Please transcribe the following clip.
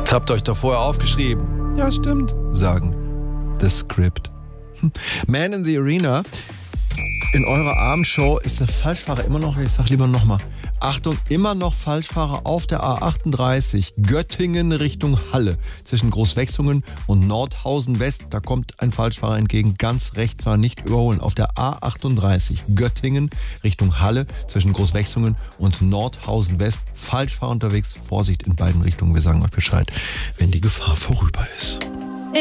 Das habt ihr euch doch vorher aufgeschrieben. Ja, stimmt, sagen The Script. Man in the Arena. In eurer Abendshow ist der Falschfahrer immer noch, ich sag lieber nochmal, Achtung, immer noch Falschfahrer auf der A38, Göttingen Richtung Halle. Zwischen Großwechsungen und Nordhausen West, da kommt ein Falschfahrer entgegen, ganz rechts war nicht überholen. Auf der A38, Göttingen Richtung Halle, zwischen Großwechsungen und Nordhausen West, Falschfahrer unterwegs, Vorsicht in beiden Richtungen, wir sagen euch Bescheid, wenn die Gefahr vorüber ist.